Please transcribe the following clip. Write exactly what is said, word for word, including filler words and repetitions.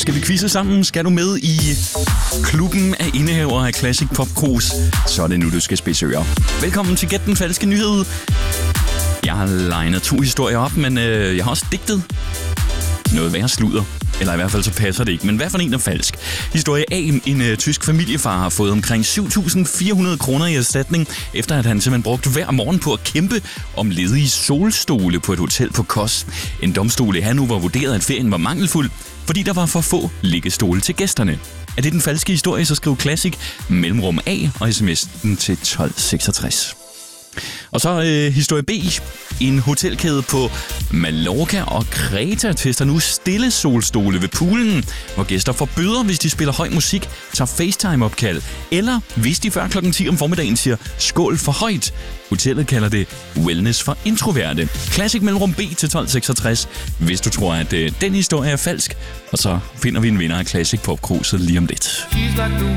Skal vi quizze sammen? Skal du med i klubben af indehavere af Classic Pop Cruise? Så er det nu, du skal spidse ører. Velkommen til Gæt den falske nyhed. Jeg har legnet to historier op, men øh, jeg har også digtet noget værre sludder. Eller i hvert fald så passer det ikke. Men hvad for en er falsk? Historie A. En uh, tysk familiefar har fået omkring syv tusind fire hundrede kroner i erstatning, efter at han simpelthen brugte hver morgen på at kæmpe om ledige solstole på et hotel på Kos. En domstol i Hannover vurderede, at ferien var mangelfuld, fordi der var for få liggestole til gæsterne. Er det den falske historie, så skriv Classic mellemrum A og sms'en til tolv seksogtres. Og så øh, historie B. En hotelkæde på Mallorca og Kreta tester nu stille solstole ved poolen, hvor gæster får bøder, hvis de spiller høj musik, tager FaceTime-opkald, eller hvis de før klokken ti om formiddagen siger skål for højt. Hotellet kalder det wellness for introverte. Classic mellemrum B til tolv seksogtres, hvis du tror, at øh, den historie er falsk. Og så finder vi en vinder af Classic Pop Cruise lige om lidt.